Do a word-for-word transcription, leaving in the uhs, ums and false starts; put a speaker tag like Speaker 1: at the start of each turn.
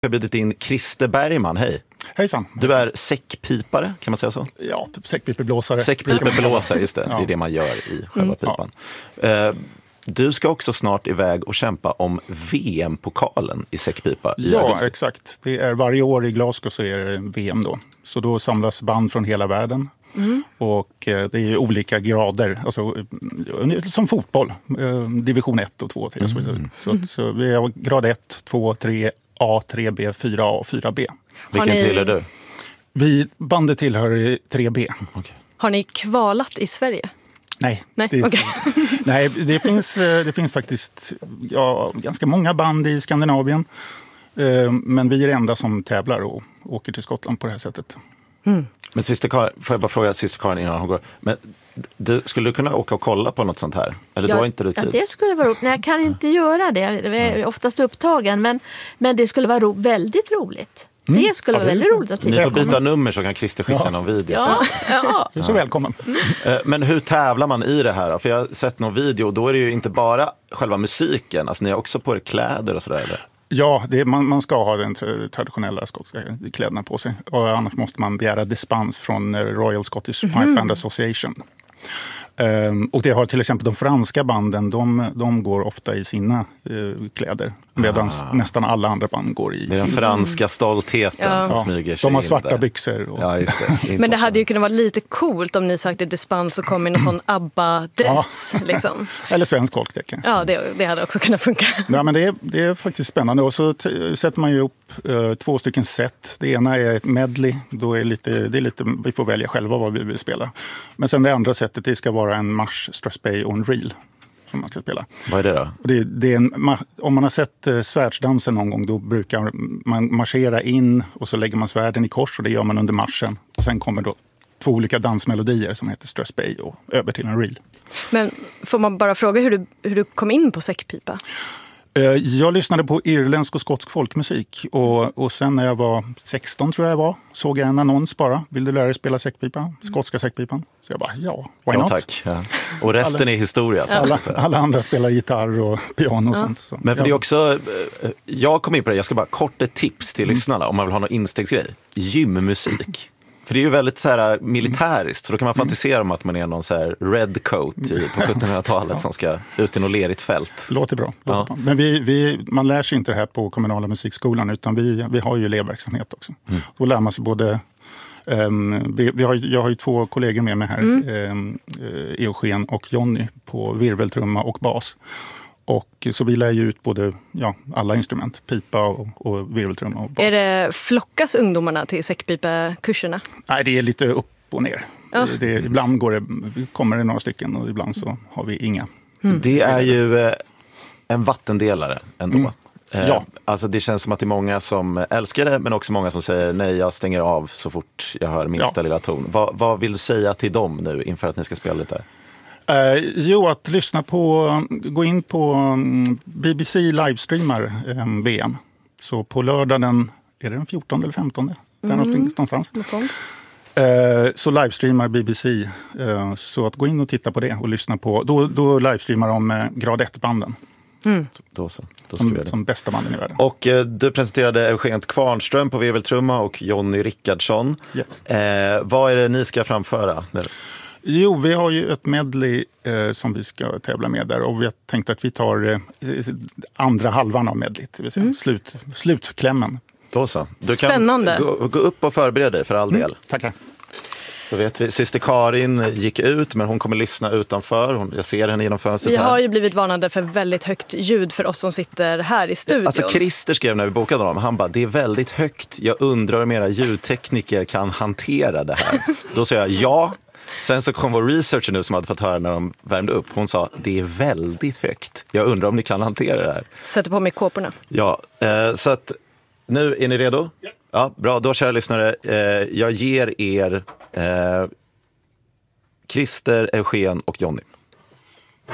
Speaker 1: Jag har bjudit in Christer Bergman, hej.
Speaker 2: Hejsan.
Speaker 1: Du är säckpipare, kan man säga så?
Speaker 2: Ja, säckpipeblåsare.
Speaker 1: Säckpipeblåsare, just det. Ja. Det är det man gör i själva mm. pipan. Ja. Du ska också snart iväg och kämpa om V M-pokalen i säckpipa. I
Speaker 2: ja,
Speaker 1: augusti.
Speaker 2: Exakt. Det är varje år i Glasgow så är det V M då. Så då samlas band från hela världen. Mm. Och det är olika grader, alltså, som fotboll, division ett och två och så vidare. Mm. Så, så vi har grad ett, två, tre, A, tre B, fyra A och fyra B.
Speaker 1: Vilken ni... tillhör du?
Speaker 2: Vi bandet tillhör tre B.
Speaker 1: Okay.
Speaker 3: Har ni kvalat i Sverige?
Speaker 2: Nej,
Speaker 3: Nej,
Speaker 2: det, är,
Speaker 3: okay.
Speaker 2: nej det, finns, det finns faktiskt ja, ganska många band i Skandinavien. Men vi är det enda som tävlar och åker till Skottland på det här sättet.
Speaker 1: Mm. Men syster Karin, får jag bara fråga syster Karin innan hon går. Men du, skulle du kunna åka och kolla på något sånt här? Eller
Speaker 4: ja,
Speaker 1: då har inte du tid?
Speaker 4: Ja, det skulle vara roligt. Nej, jag kan inte göra det. Jag är oftast upptagen. Men, men det skulle vara ro- väldigt roligt. Mm. Det skulle ja, vara väldigt roligt att titta.
Speaker 1: Ni får byta nummer så kan Christer skicka ja. någon video.
Speaker 4: Ja. Ja.
Speaker 2: Du är så välkommen.
Speaker 1: Men hur tävlar man i det här? För jag har sett någon video och då är det ju inte bara själva musiken. Alltså ni har också på er kläder och sådär, eller?
Speaker 2: Ja, det är, man, man ska ha den traditionella skotska kläderna på sig. Och annars måste man begära dispens från Royal Scottish Pipe mm. Band Association. Um, och det har till exempel de franska banden, de, de går ofta i sina uh, kläder. Medan ah. nästan alla andra band går i...
Speaker 1: Det är den franska stoltheten ja. som
Speaker 2: ja,
Speaker 1: smyger sig
Speaker 2: de har svarta
Speaker 1: där.
Speaker 2: byxor. Och...
Speaker 1: Ja, just det.
Speaker 3: Men det hade ju kunnat vara lite coolt om ni sökte dispens och kom i någon sån ABBA-dress. Ja. Liksom.
Speaker 2: Eller svensk folkdräkt.
Speaker 3: Ja, det, det hade också kunnat funka.
Speaker 2: Ja, men det är, det är faktiskt spännande. Och så t- sätter man ju upp uh, två stycken set. Det ena är ett medley. Då är lite, det är lite, vi får välja själva vad vi vill spela. Men sen det andra setet, det ska vara en marsch, strathspey och en reel som man ska spela.
Speaker 1: Vad är det då?
Speaker 2: Det, det är en, om man har sett uh, svärdsdansen någon gång, då brukar man marschera in och så lägger man svärden i kors och det gör man under marschen. Och sen kommer då två olika dansmelodier som heter strathspey och över till en reel.
Speaker 3: Men får man bara fråga hur du, hur du kom in på säckpipa?
Speaker 2: Jag lyssnade på irländsk och skotsk folkmusik och, och sen när jag var sexton tror jag var såg jag en annons bara. Vill du lära dig spela säckpipa? Skotska säckpipan. Så jag bara, ja, why not?
Speaker 1: Ja, tack. Ja. Och resten alla, är historia. Så.
Speaker 2: Alla, alla andra spelar gitarr och piano och ja. sånt. Så.
Speaker 1: Men för ja. det är också, jag kom in på det, jag ska bara kort ett tips till mm. lyssnarna om man vill ha någon instegsgrej. Gymmusik. För det är ju väldigt så här militäriskt, så då kan man fantisera om att man är någon så här redcoat i, på sjuttonhundratalet ja. som ska ut i något lerigt fält.
Speaker 2: Låter bra. Låter ja. bra. Men vi, vi, man lär sig inte det här på kommunala musikskolan, utan vi, vi har ju elevverksamhet också. Mm. Då lär man sig både... Um, vi, vi har, jag har ju två kollegor med mig här, mm. um, Eugen och Jonny på virveltrumma och bas. Och så vi lär ju ut både ja, alla instrument, pipa och, och virveltrumma och bas.
Speaker 3: Är det flockas ungdomarna till säckpipa-kurserna?
Speaker 2: Nej, det är lite upp och ner.
Speaker 3: Ja.
Speaker 2: Det, det, ibland går det, kommer det några stycken och ibland så har vi inga.
Speaker 1: Mm. Det är ju eh, en vattendelare ändå. Mm. Eh,
Speaker 2: ja.
Speaker 1: Alltså det känns som att det är många som älskar det, men också många som säger nej, jag stänger av så fort jag hör minsta ja. lilla ton. Va, vad vill du säga till dem nu inför att ni ska spela lite här?
Speaker 2: Uh, jo, att lyssna på, gå in på um, B B C livestreamar um, V M. Så på lördag den, är det den fjortonde eller femtonde? Mm. Där någonstans. Uh, så livestreamar B B C. Uh, så att gå in och titta på det och lyssna på, då, då livestreamar de uh, grad ett-banden.
Speaker 1: Mm. Då så. Då
Speaker 2: som, som bästa banden i världen.
Speaker 1: Och eh, du presenterade Eugen Kvarnström på virveltrumma och Jonny Rickardsson.
Speaker 2: Yes.
Speaker 1: Eh, vad är det ni ska framföra?
Speaker 2: Jo, vi har ju ett medley eh, som vi ska tävla med där och vi har tänkt att vi tar eh, andra halvan av medleyt, det vill säga mm. slut, slutklämmen.
Speaker 1: Då så. Du
Speaker 3: Spännande.
Speaker 1: kan gå, gå upp och förbereda dig för all del.
Speaker 2: Mm. Tackar.
Speaker 1: Så vet vi, syster Karin gick ut, men hon kommer lyssna utanför. Hon, jag ser henne genom fönstret
Speaker 3: här. Vi har
Speaker 1: här.
Speaker 3: ju blivit varnade för väldigt högt ljud för oss som sitter här i studion.
Speaker 1: Alltså Christer skrev när vi bokade honom, han bara, det är väldigt högt. Jag undrar om era ljudtekniker kan hantera det här. Då sa jag ja. Sen så kom vår researcher nu som hade fått höra när de värmde upp. Hon sa, det är väldigt högt. Jag undrar om ni kan hantera det här.
Speaker 3: Sätter på mig kåporna.
Speaker 1: Ja, eh, så att nu är ni redo?
Speaker 2: Ja.
Speaker 1: Ja, bra. Då, kära lyssnare, eh, jag ger er eh, Christer, Eugen och Jonny.